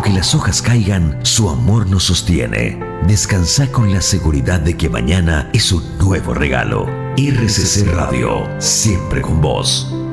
Aunque las hojas caigan, su amor nos sostiene. Descansa con la seguridad de que mañana es un nuevo regalo. RCC Radio, siempre con vos.